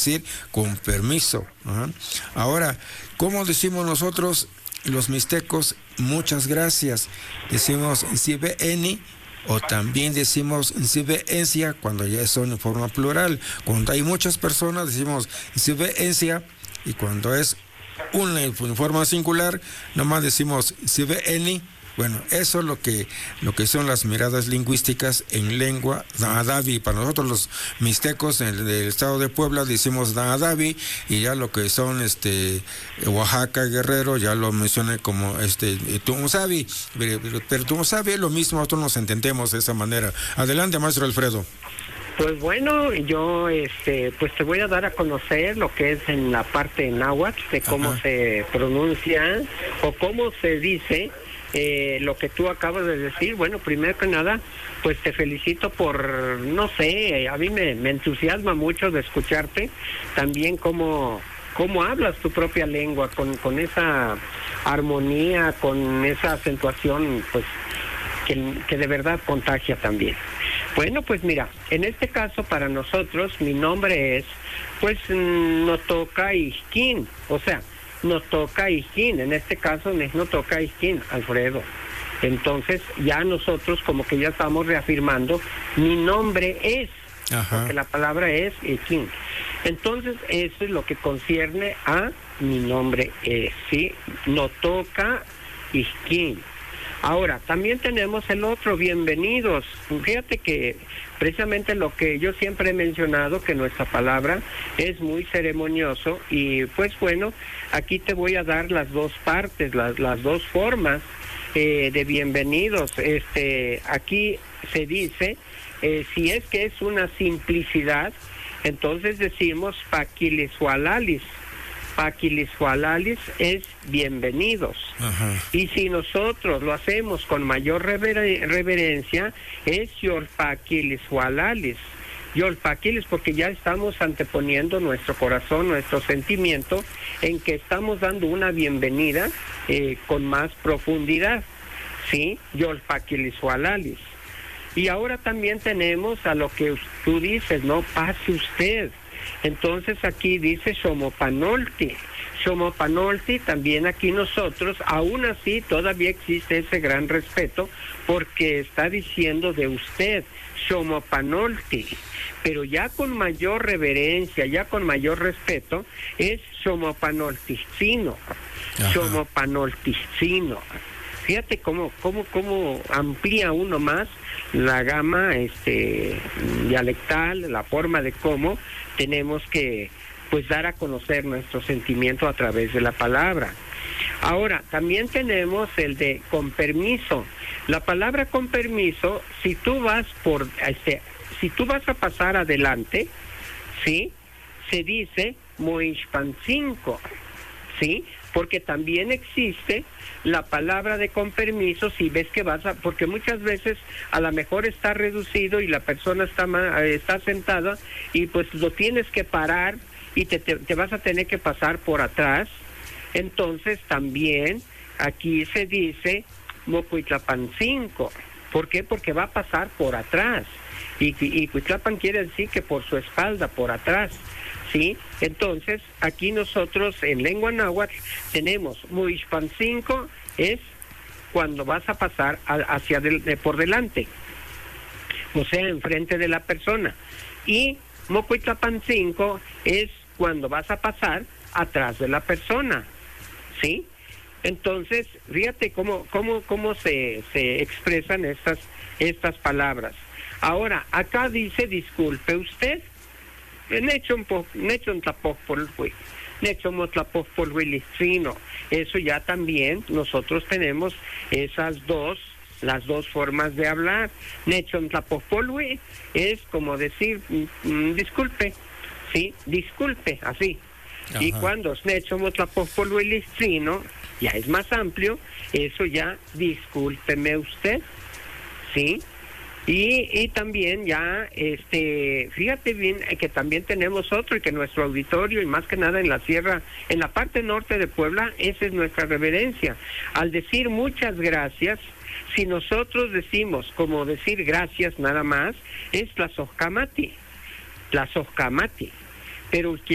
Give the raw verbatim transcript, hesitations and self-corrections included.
decir con permiso. Ajá. Ahora, ¿cómo decimos nosotros los mixtecos muchas gracias? Decimos Ncibeni, o también decimos Ncibeencia cuando ya son en forma plural. Cuando hay muchas personas decimos Ncibeencia, y cuando es una en forma singular, nomás decimos Ncibeni. Bueno, eso es lo que lo que son las miradas lingüísticas en lengua Danadavi. Para nosotros los mixtecos en el, el estado de Puebla decimos Danadavi, y ya lo que son este Oaxaca, Guerrero, ya lo mencioné como este Tumusavi, pero, pero Tumusavi es lo mismo, nosotros nos entendemos de esa manera. Adelante, maestro Alfredo. Pues bueno, yo este pues te voy a dar a conocer lo que es en la parte náhuatl, de cómo Ajá. se pronuncia o cómo se dice Eh, lo que tú acabas de decir. Bueno, primero que nada, pues te felicito por, no sé, a mí me, me entusiasma mucho de escucharte, también cómo, cómo hablas tu propia lengua, con, con esa armonía, con esa acentuación, pues, que, que de verdad contagia también. Bueno, pues mira, en este caso para nosotros, mi nombre es, pues, Notoka Ixquín, o sea, nos toca Ixquín, en este caso nos toca Ixquín, Alfredo. Entonces ya nosotros como que ya estamos reafirmando, mi nombre es, Ajá. porque la palabra es Ixquín. Entonces eso es lo que concierne a mi nombre es, ¿sí? Nos toca Ixquín. Ahora, también tenemos el otro, bienvenidos. Fíjate que precisamente lo que yo siempre he mencionado, que nuestra palabra es muy ceremonioso, y pues bueno, aquí te voy a dar las dos partes, las, las dos formas eh, de bienvenidos. Este, aquí se dice, eh, si es que es una simplicidad, entonces decimos paquilisualalis. Paquilisualalis es bienvenidos. Ajá. Y si nosotros lo hacemos con mayor rever- reverencia, es yorpaquilisualalis. Yorpaquilis, porque ya estamos anteponiendo nuestro corazón, nuestro sentimiento, en que estamos dando una bienvenida eh, con más profundidad. ¿Sí? Yorpaquilisualalis. Y ahora también tenemos a lo que tú dices, ¿no? Pase usted. Entonces aquí dice Xomopanolti. Xomopanolti, también aquí nosotros, aún así todavía existe ese gran respeto, porque está diciendo de usted, Xomopanolti. Pero ya con mayor reverencia, ya con mayor respeto, es Xomopanolticino. Xomopanolticino. Fíjate cómo, cómo, cómo amplía uno más la gama este dialectal, la forma de cómo tenemos que pues dar a conocer nuestro sentimiento a través de la palabra. Ahora, también tenemos el de con permiso. La palabra con permiso, si tú vas por este, si tú vas a pasar adelante, ¿sí? Se dice Moixpancinco, ¿sí? Porque también existe la palabra de con permiso, si ves que vas a, porque muchas veces a lo mejor está reducido y la persona está está sentada y pues lo tienes que parar y te, te, te vas a tener que pasar por atrás. Entonces también aquí se dice Mocuitlapancinco. ¿Por qué? Porque va a pasar por atrás. Y, y, y Cuitlapan quiere decir que por su espalda, por atrás. ¿Sí? Entonces, aquí nosotros en lengua náhuatl tenemos Muixpancinco, es cuando vas a pasar a, hacia del, de, por delante, o sea, enfrente de la persona. Y Mocuitlapancinco es cuando vas a pasar atrás de la persona. ¿Sí? Entonces, fíjate cómo, cómo, cómo se, se expresan estas, estas palabras. Ahora, acá dice, disculpe usted, eso ya también nosotros tenemos esas dos, las dos formas de hablar. Es como decir, mm, disculpe, sí, disculpe, así. Ajá. Y cuando ya es más amplio, eso ya, discúlpeme usted, ¿sí? Y, y también ya, este, fíjate bien que también tenemos otro, y que nuestro auditorio, y más que nada en la sierra, en la parte norte de Puebla, esa es nuestra reverencia. Al decir muchas gracias, si nosotros decimos como decir gracias nada más, es la soscamati, la soscamati. Pero